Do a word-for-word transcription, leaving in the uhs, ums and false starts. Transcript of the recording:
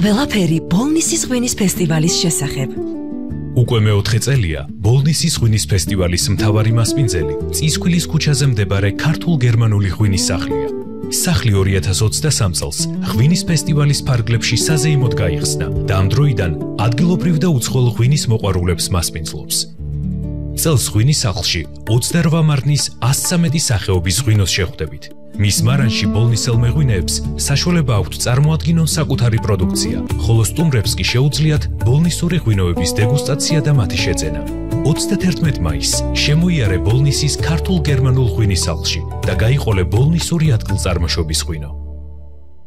ყველაფერი ბოლნისის ღვინის ფესტივალის შესახებ. უკვე მეოთხე წელია ბოლნისის ღვინის ფესტივალის მთავარი მასპინძელი წისქვილის ქუჩაზე მდებარე ქართულ-გერმანული ღვინის სახლია. სახლი ორი ათას ოცდასამ წელს ღვინის ფესტივალის ფარგლებში საზეიმოდ გაიხსნა და ამ დროიდან ადგილობრივ და უცხოელ ღვინის მოყვარულებს მასპინძლობს. წელს ღვინის სახლში ოცდარვა მარნის ასზე მეტი სახეობის ღვინოს შეხვდებით. მის მარანში ბოლნისელ მეღვინეებს საშუალება აქვთ წარმოადგინონ საკუთარი პროდუქცია, ხოლო სტუმრებს კი შეუძლიათ ბოლნისური ღვინოების დეგუსტაცია და მათი შეძენა. ოცდათერთმეტ მაისს შემოიარე ბოლნისის ქართულ-გერმანულ ღვინის სახლში და გაიყოლე ბოლნისური ადგილწარმოშობის ღვინო.